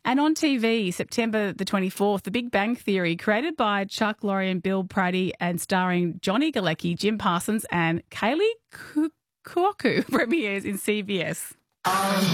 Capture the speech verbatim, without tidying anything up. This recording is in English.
And on T V, September the twenty-fourth, The Big Bang Theory, created by Chuck Lorre and Bill Prady and starring Johnny Galecki, Jim Parsons and Kaylee Cuoco, premieres in C B S.